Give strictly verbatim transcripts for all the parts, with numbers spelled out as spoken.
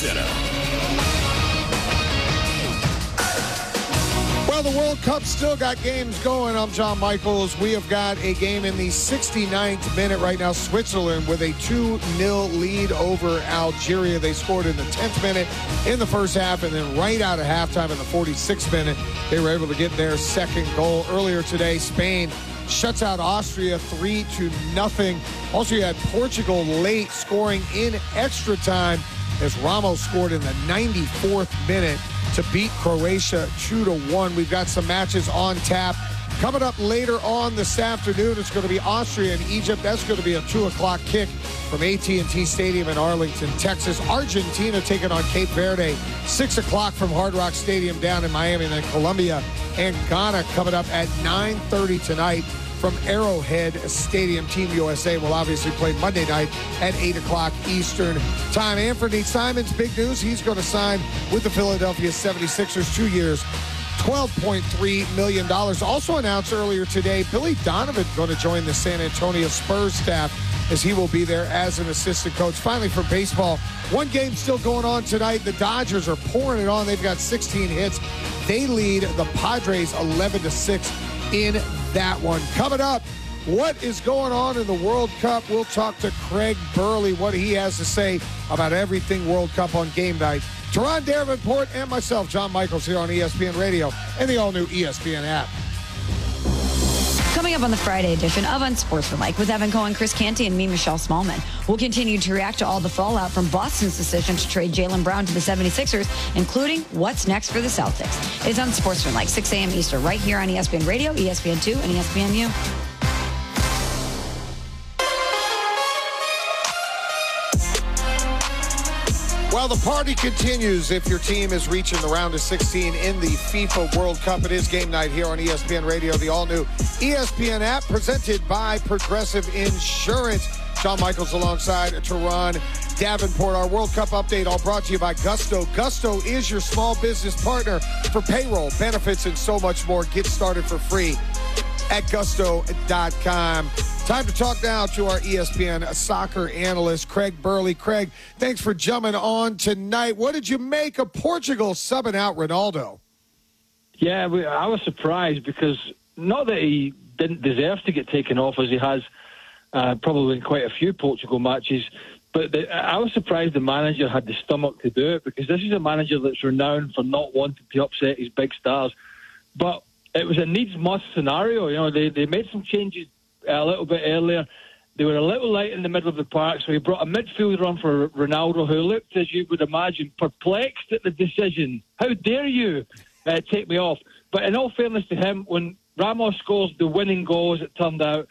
Center. Well, the World Cup still got games going. I'm John Michaels. We have got a game in the sixty-ninth minute right now. Switzerland with a two nil lead over Algeria. They scored in the tenth minute in the first half, and then right out of halftime in the forty-sixth minute, they were able to get their second goal. Earlier today, Spain shuts out Austria three to nothing. Also, you had Portugal late scoring in extra time as Ramos scored in the ninety-fourth minute to beat Croatia two to one. We've got some matches on tap. Coming up later on this afternoon, it's going to be Austria and Egypt. That's going to be a two o'clock kick from A T and T Stadium in Arlington, Texas. Argentina taking on Cape Verde, six o'clock from Hard Rock Stadium down in Miami. And then Colombia and Ghana coming up at nine thirty tonight from Arrowhead Stadium. Team U S A will obviously play Monday night at eight o'clock Eastern time. Anthony Simons, big news. He's going to sign with the Philadelphia seventy-sixers, two years, twelve point three million dollars. Also announced earlier today, Billy Donovan going to join the San Antonio Spurs staff as he will be there as an assistant coach. Finally, for baseball, one game still going on tonight. The Dodgers are pouring it on. They've got sixteen hits. They lead the Padres eleven to six in that one. Coming up, what is going on in the World Cup? We'll talk to Craig Burley, what he has to say about everything World Cup on game night. Teron Davenport and myself, John Michaels, here on E S P N Radio and the all-new E S P N app. Coming up on the Friday edition of Unsportsmanlike with Evan Cohen, Chris Canty, and me, Michelle Smallman. We'll continue to react to all the fallout from Boston's decision to trade Jaylen Brown to the seventy-sixers, including what's next for the Celtics. It's Unsportsmanlike, six a.m. Eastern, right here on E S P N Radio, E S P N two, and E S P N U. Well, the party continues if your team is reaching the round of sixteen in the FIFA World Cup. It is game night here on E S P N Radio, the all-new E S P N app, presented by Progressive Insurance. John Michaels alongside Teron Davenport. Our World Cup update all brought to you by Gusto. Gusto is your small business partner for payroll, benefits, and so much more. Get started for free at gusto dot com. Time to talk now to our E S P N soccer analyst, Craig Burley. Craig, thanks for jumping on tonight. What did you make of Portugal subbing out Ronaldo? Yeah, I was surprised because not that he didn't deserve to get taken off as he has uh, probably in quite a few Portugal matches, but the, I was surprised the manager had the stomach to do it, because this is a manager that's renowned for not wanting to upset his big stars. But it was a needs-must scenario. You know, they, they made some changes a little bit earlier. They were a little light in the middle of the park, so he brought a midfielder on for Ronaldo, who looked, as you would imagine, perplexed at the decision. How dare you uh, take me off? But in all fairness to him, when Ramos scores the winning goal, as it turned out,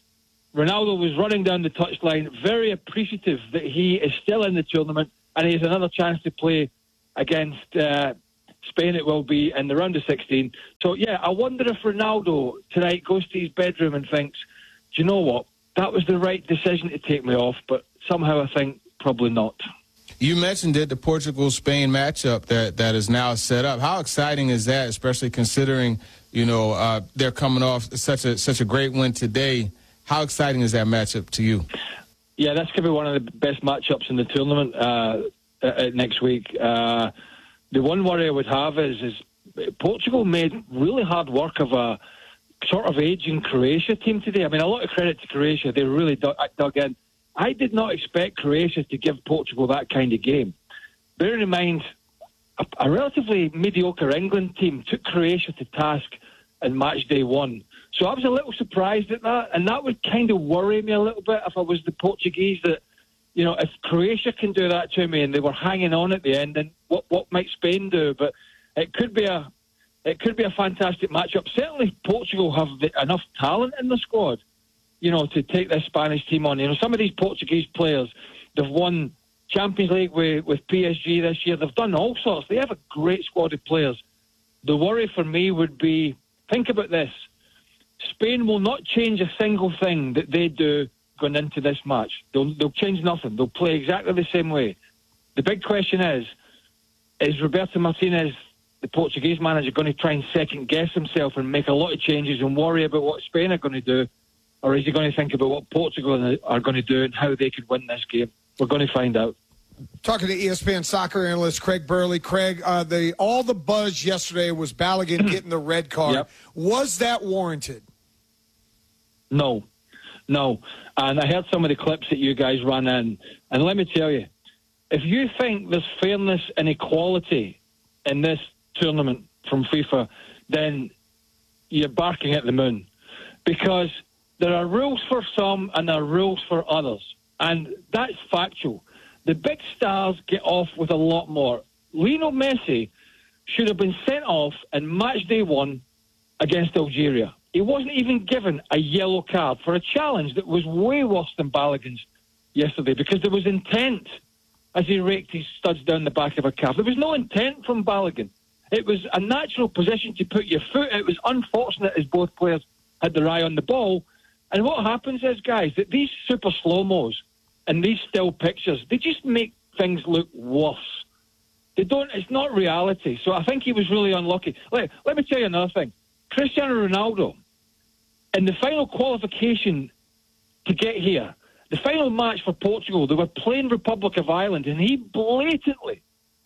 Ronaldo was running down the touchline, very appreciative that he is still in the tournament, and he has another chance to play against uh, Spain. It will be in the round of sixteen. So, yeah, I wonder if Ronaldo tonight goes to his bedroom and thinks, do you know what? That was the right decision to take me off, but somehow I think probably not. You mentioned it, the Portugal-Spain matchup that, that is now set up. How exciting is that, especially considering, you know, uh, they're coming off such a such a great win today? How exciting is that matchup to you? Yeah, that's going to be one of the best matchups in the tournament uh, uh, next week. Uh, the one worry I would have is, is Portugal made really hard work of a sort of aging Croatia team today. I mean, a lot of credit to Croatia. They really dug, dug in. I did not expect Croatia to give Portugal that kind of game. Bearing in mind, a, a relatively mediocre England team took Croatia to task in match day one. So I was a little surprised at that, and that would kind of worry me a little bit if I was the Portuguese, that, you know, if Croatia can do that to me and they were hanging on at the end, then what what might Spain do? But it could be a it could be a fantastic matchup. Certainly Portugal have the, enough talent in the squad, you know, to take this Spanish team on. You know, some of these Portuguese players, they've won Champions League with, with P S G this year. They've done all sorts. They have a great squad of players. The worry for me would be, think about this. Spain will not change a single thing that they do going into this match. They'll, they'll change nothing. They'll play exactly the same way. The big question is, is Roberto Martinez, the Portuguese manager, going to try and second-guess himself and make a lot of changes and worry about what Spain are going to do? Or is he going to think about what Portugal are going to do and how they could win this game? We're going to find out. Talking to E S P N soccer analyst Craig Burley. Craig, uh, the all the buzz yesterday was Balogun getting the red card. Yep. Was that warranted? No, no. And I heard some of the clips that you guys ran in. And let me tell you, if you think there's fairness and equality in this tournament from FIFA, then you're barking at the moon. Because there are rules for some and there are rules for others. And that's factual. The big stars get off with a lot more. Lionel Messi should have been sent off in match day one against Algeria. He wasn't even given a yellow card for a challenge that was way worse than Balogun's yesterday because there was intent as he raked his studs down the back of a calf. There was no intent from Balogun. It was a natural position to put your foot. It was unfortunate as both players had their eye on the ball. And what happens is, guys, that these super slow-mos and these still pictures, they just make things look worse. They don't, it's not reality. So I think he was really unlucky. Let, let me tell you another thing. Cristiano Ronaldo, in the final qualification to get here, the final match for Portugal, they were playing Republic of Ireland, and he blatantly,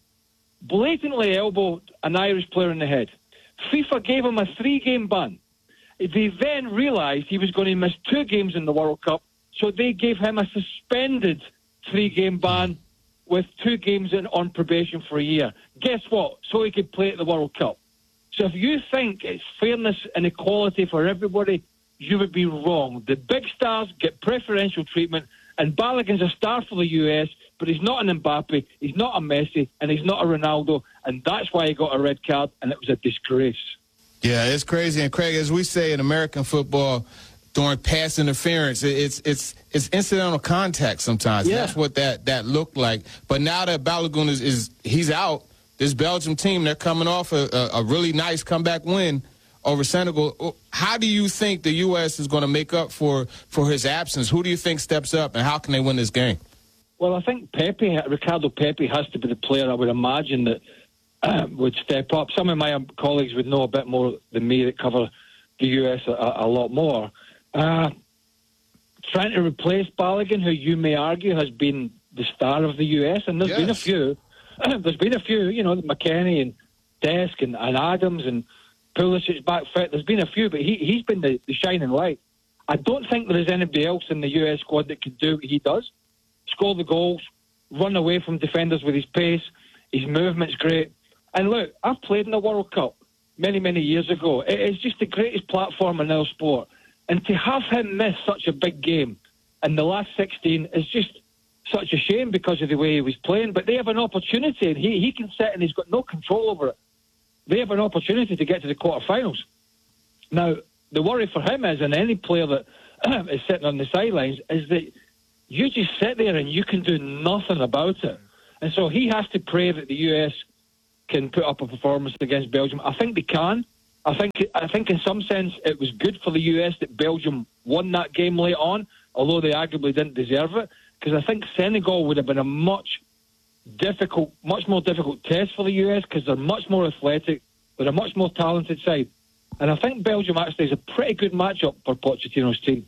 blatantly elbowed an Irish player in the head. FIFA gave him a three-game ban. They then realised he was going to miss two games in the World Cup, so they gave him a suspended three-game ban with two games in, on probation for a year. Guess what? So he could play at the World Cup. So if you think it's fairness and equality for everybody, you would be wrong. The big stars get preferential treatment, and Balogun's a star for the U S, but he's not an Mbappe, he's not a Messi, and he's not a Ronaldo, and that's why he got a red card, and it was a disgrace. Yeah, it's crazy. And, Craig, as we say in American football, during pass interference, it's it's it's incidental contact sometimes. Yeah. That's what that, that looked like. But now that Balogun is, is he's out, this Belgium team, they're coming off a, a, a really nice comeback win over Senegal. How do you think the U S is going to make up for, for his absence? Who do you think steps up, and how can they win this game? Well, I think Pepe, Ricardo Pepe has to be the player I would imagine that uh, would step up. Some of my colleagues would know a bit more than me that cover the U S a, a lot more. Uh, trying to replace Balogun, who you may argue has been the star of the U S, and there's yes. been a few. There's been a few, you know, McKennie and Desk and, and Adams and Pulisic's back fit. There's been a few, but he, he's been the, the shining light. I don't think there is anybody else in the U S squad that can do what he does. Score the goals, run away from defenders with his pace. His movement's great. And look, I've played in the World Cup many, many years ago. It is just the greatest platform in our sport. And to have him miss such a big game in the last sixteen is just such a shame because of the way he was playing. But they have an opportunity, and he, he can sit and he's got no control over it. They have an opportunity to get to the quarterfinals. Now, the worry for him is, and any player that is sitting on the sidelines, is that you just sit there and you can do nothing about it. And so he has to pray that the U S can put up a performance against Belgium. I think they can. I think I think in some sense it was good for the U S that Belgium won that game late on, although they arguably didn't deserve it, because I think Senegal would have been a much difficult, much more difficult test for the U S because they're much more athletic, they're a much more talented side. And I think Belgium actually is a pretty good matchup for Pochettino's team.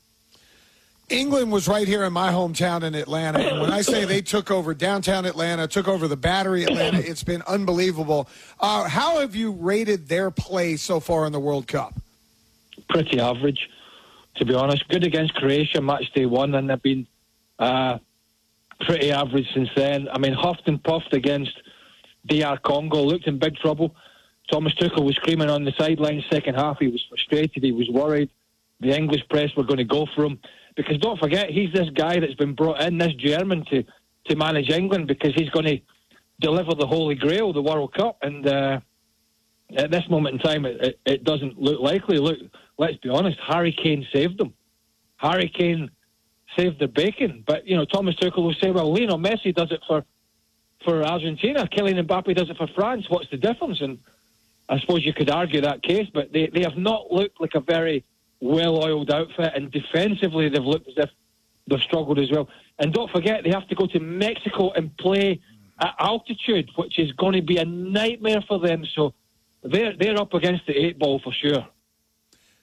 England was right here in my hometown in Atlanta, and when I say they took over downtown Atlanta, took over the Battery Atlanta, it's been unbelievable. Uh, how have you rated their play so far in the World Cup? Pretty average, to be honest. Good against Croatia, match day one, and they've been uh, pretty average since then. I mean, huffed and puffed against D R Congo, looked in big trouble. Thomas Tuchel was screaming on the sidelines second half. He was frustrated, he was worried. The English press were going to go for him. Because don't forget, he's this guy that's been brought in, this German, to, to manage England because he's going to deliver the Holy Grail, the World Cup. And uh, at this moment in time, it, it, it doesn't look likely. Look, let's be honest, Harry Kane saved them. Harry Kane saved the bacon. But, you know, Thomas Tuchel will say, well, Lionel Messi does it for, for Argentina. Kylian Mbappe does it for France. What's the difference? And I suppose you could argue that case, but they, they have not looked like a very well-oiled outfit, and defensively they've looked as if they've struggled as well. And don't forget, they have to go to Mexico and play at altitude, which is going to be a nightmare for them. So they're they're up against the eight ball for sure.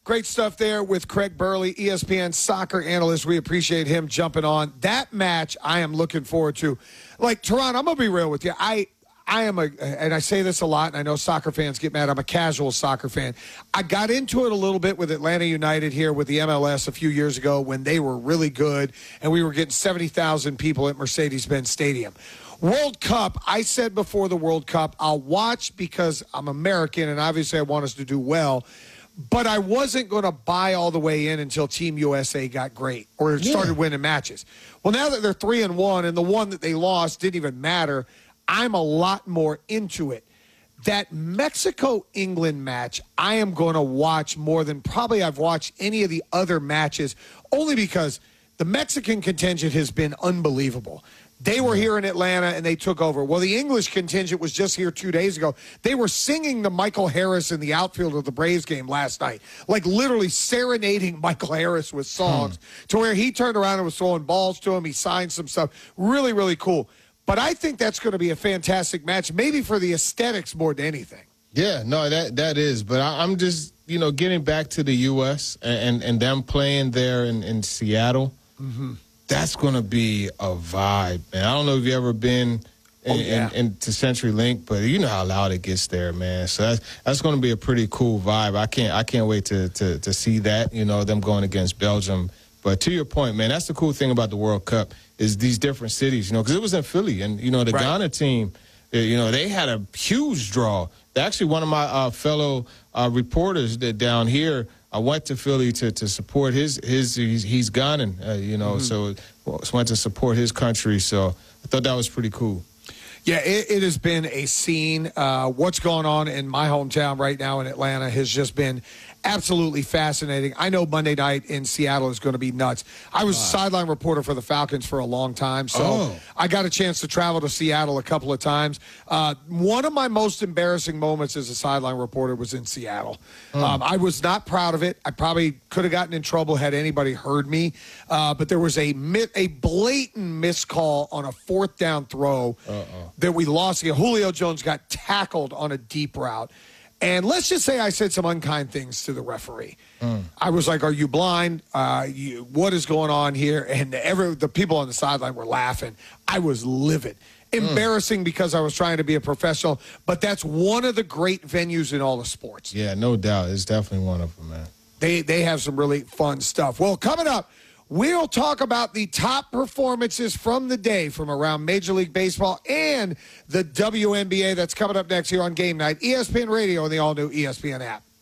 Great stuff there with Craig Burley, E S P N soccer analyst. We appreciate him jumping on. That match I am looking forward to. Like, Teron, I'm going to be real with you. I I am a, and I say this a lot, and I know soccer fans get mad. I'm a casual soccer fan. I got into it a little bit with Atlanta United here with the M L S a few years ago when they were really good, and we were getting seventy thousand people at Mercedes-Benz Stadium. World Cup, I said before the World Cup, I'll watch because I'm American, and obviously I want us to do well. But I wasn't going to buy all the way in until Team U S A got great or started yeah. winning matches. Well, now that they're three and one, and the one that they lost didn't even matter, I'm a lot more into it. That Mexico-England match, I am going to watch more than probably I've watched any of the other matches, only because the Mexican contingent has been unbelievable. They were here in Atlanta, and they took over. Well, the English contingent was just here two days ago. They were singing the Michael Harris in the outfield of the Braves game last night, like literally serenading Michael Harris with songs hmm. to where he turned around and was throwing balls to him. He signed some stuff. Really, really cool. But I think that's going to be a fantastic match, maybe for the aesthetics more than anything. Yeah, no, that that is. But I, I'm just, you know, getting back to the U S and, and, and them playing there in, in Seattle. Mm-hmm. That's going to be a vibe, man. I don't know if you've ever been in, oh, yeah. in, in, to CenturyLink, but you know how loud it gets there, man. So that's, that's going to be a pretty cool vibe. I can't I can't wait to, to, to see that, you know, them going against Belgium. But to your point, man, that's the cool thing about the World Cup is these different cities, you know, because it was in Philly. And, you know, the right. Ghana team, you know, they had a huge draw. Actually, one of my uh, fellow uh, reporters that down here, I went to Philly to, to support his, his he's, he's Ghanan, uh, you know, mm-hmm. so well, went to support his country. So I thought that was pretty cool. Yeah, it, it has been a scene. Uh, what's going on in my hometown right now in Atlanta has just been absolutely fascinating. I know Monday night in Seattle is going to be nuts. I was wow. a sideline reporter for the Falcons for a long time, so oh. I got a chance to travel to Seattle a couple of times. Uh, one of my most embarrassing moments as a sideline reporter was in Seattle. Mm. Um, I was not proud of it. I probably could have gotten in trouble had anybody heard me, uh, but there was a a blatant missed call on a fourth down throw Uh-oh. that we lost. Julio Jones got tackled on a deep route. And let's just say I said some unkind things to the referee. Mm. I was like, are you blind? Uh, you, what is going on here? And every, the people on the sideline were laughing. I was livid. Embarrassing mm. because I was trying to be a professional. But that's one of the great venues in all of sports. Yeah, no doubt. It's definitely one of them, man. They, they have some really fun stuff. Well, coming up, we'll talk about the top performances from the day from around Major League Baseball and the W N B A. That's coming up next here on Game Night. E S P N Radio and the all-new E S P N app.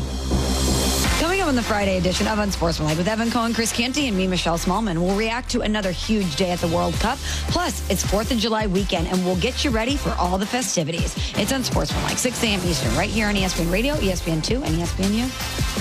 Coming up on the Friday edition of Unsportsmanlike with Evan Cohen, Chris Canty, and me, Michelle Smallman, we'll react to another huge day at the World Cup. Plus, it's fourth of July weekend, and we'll get you ready for all the festivities. It's Unsportsmanlike, six a.m. Eastern, right here on E S P N Radio, E S P N two, and E S P N U.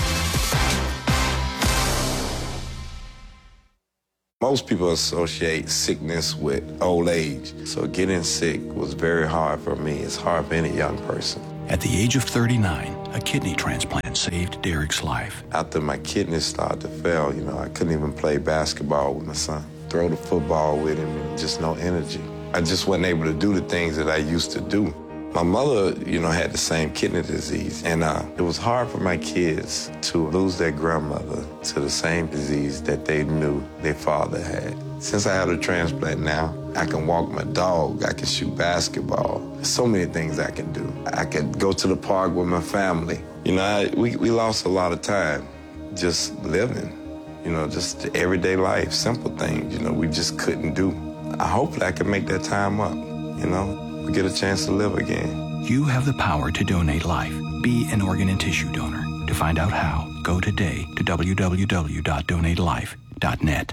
Most people associate sickness with old age, so getting sick was very hard for me. It's hard for any young person. At the age of thirty-nine, a kidney transplant saved Derek's life. After my kidneys started to fail, you know, I couldn't even play basketball with my son, throw the football with him, and just no energy. I just wasn't able to do the things that I used to do. My mother, you know, had the same kidney disease, and uh, it was hard for my kids to lose their grandmother to the same disease that they knew their father had. Since I had a transplant now, I can walk my dog, I can shoot basketball. There's so many things I can do. I could go to the park with my family. You know, I, we, we lost a lot of time just living, you know, just everyday life, simple things, you know, we just couldn't do. I hope I can make that time up, you know. We get a chance to live again. You have the power to donate life. Be an organ and tissue donor. To find out how, go today to w w w dot donate life dot net.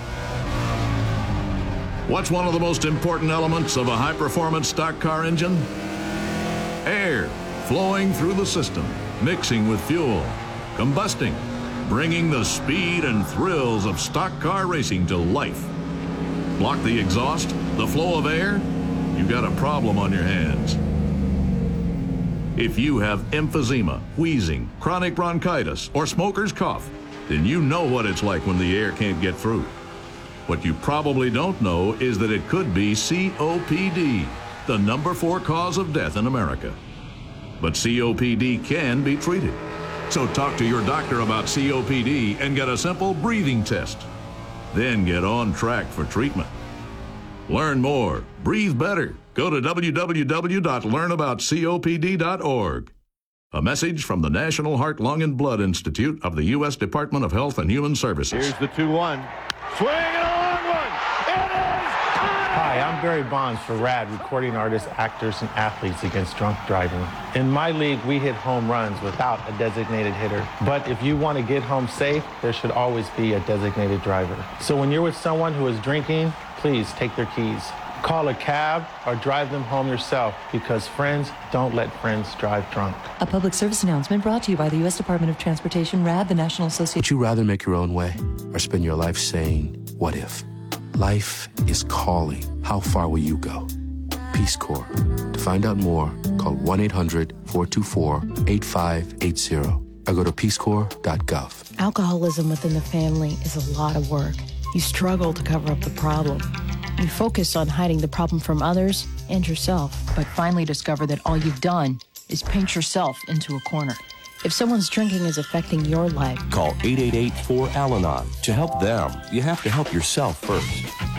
What's one of the most important elements of a high-performance stock car engine? Air flowing through the system, mixing with fuel, combusting, bringing the speed and thrills of stock car racing to life. Block the exhaust, the flow of air, you got a problem on your hands. If you have emphysema, wheezing, chronic bronchitis, or smoker's cough, then you know what it's like when the air can't get through. What you probably don't know is that it could be C O P D, the number four cause of death in America. But C O P D can be treated. So talk to your doctor about C O P D and get a simple breathing test. Then get on track for treatment. Learn more. Breathe better. Go to w w w dot learn about copd dot org. A message from the National Heart, Lung, and Blood Institute of the U S Department of Health and Human Services. Here's the two one. Swing and a long one. It is Hi, I'm Barry Bonds for RAD, recording artists, actors, and athletes against drunk driving. In my league, we hit home runs without a designated hitter. But if you want to get home safe, there should always be a designated driver. So when you're with someone who is drinking, please take their keys. Call a cab or drive them home yourself, because friends don't let friends drive drunk. A public service announcement brought to you by the U S Department of Transportation, RAD, the National Association. Would you rather make your own way or spend your life saying, what if? Life is calling. How far will you go? Peace Corps. To find out more, call one eight hundred, four two four, eight five eight zero or go to peace corps dot gov. Alcoholism within the family is a lot of work. You struggle to cover up the problem. You focus on hiding the problem from others and yourself. But finally discover that all you've done is paint yourself into a corner. If someone's drinking is affecting your life, call eight eight eight, four, Al Anon. To help them, you have to help yourself first.